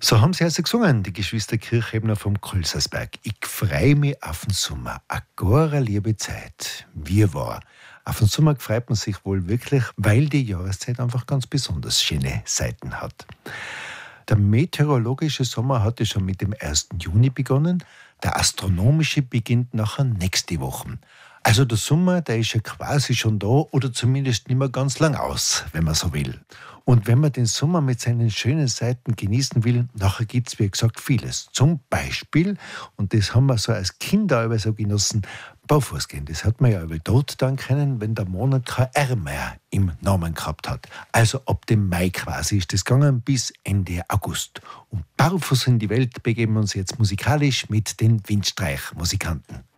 So haben sie also gesungen, die Geschwister Kirchebner vom Krölsersberg. Ich freu mich auf den Sommer, a gar eine liebe Zeit. Wie war? Auf den Sommer freut man sich wohl wirklich, weil die Jahreszeit einfach ganz besonders schöne Seiten hat. Der meteorologische Sommer hatte schon mit dem 1. Juni begonnen, der astronomische beginnt nachher nächste Woche. Also der Sommer, der ist ja quasi schon da oder zumindest nicht mehr ganz lang aus, wenn man so will. Und wenn man den Sommer mit seinen schönen Seiten genießen will, nachher gibt's wie gesagt vieles. Zum Beispiel, und das haben wir so als Kinder aber so genossen, Barfußgehen. Das hat man ja aber dort dann können, wenn der Monat kein R mehr im Namen gehabt hat. Also ab dem Mai quasi ist das gegangen bis Ende August. Und barfuß in die Welt begeben wir uns jetzt musikalisch mit den Windstreich-Musikanten.